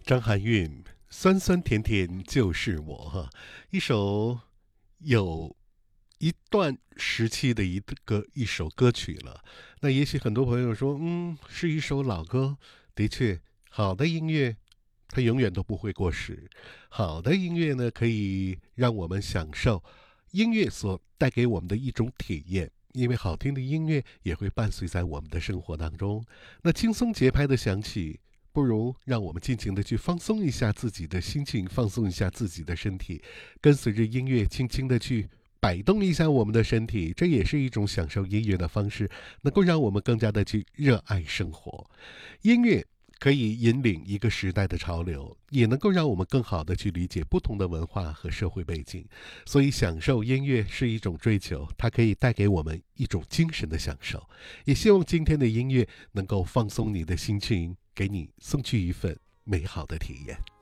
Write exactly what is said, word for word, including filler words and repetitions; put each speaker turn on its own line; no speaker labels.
张含韵，酸酸甜甜就是我哈，一首有一段时期的一个一首歌曲了。那也许很多朋友说，嗯，是一首老歌。的确，好的音乐它永远都不会过时。好的音乐呢，可以让我们享受音乐所带给我们的一种体验。因为好听的音乐也会伴随在我们的生活当中。那轻松节拍的响起，不如让我们尽情的去放松一下自己的心情，放松一下自己的身体，跟随着音乐轻轻的去摆动一下我们的身体，这也是一种享受音乐的方式，能够让我们更加的去热爱生活。音乐可以引领一个时代的潮流，也能够让我们更好的去理解不同的文化和社会背景。所以享受音乐是一种追求，它可以带给我们一种精神的享受。也希望今天的音乐能够放松你的心情，给你送去一份美好的体验。